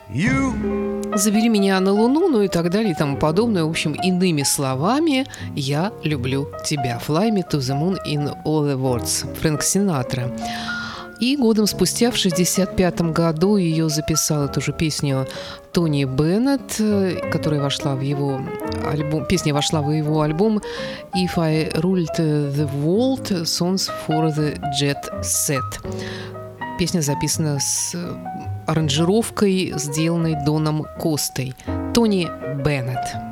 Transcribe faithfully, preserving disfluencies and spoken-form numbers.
You. «Забери меня на Луну», ну и так далее и тому подобное. В общем, иными словами, «Я люблю тебя». «Fly me to the moon in other words». Фрэнк Синатра. И годом спустя, в шестьдесят пятом году, ее записал эту же песню Тони Беннет, которая вошла в его альбом, песня вошла в его альбом «If I Ruled the World – Songs for the Jet Set». Песня записана с аранжировкой, сделанной Доном Костой. Тони Беннет.